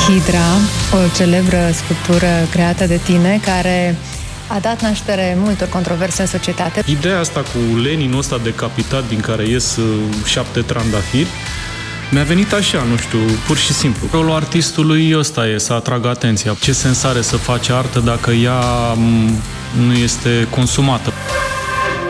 Hidra, o celebră sculptură creată de tine, care a dat naștere multor controverse în societate. Ideea asta cu Leninul ăsta decapitat din care ies 7 trandafiri mi-a venit așa, nu știu, pur și simplu. Rolul artistului ăsta e să atragă atenția. Ce sens are să faci artă dacă ea nu este consumată?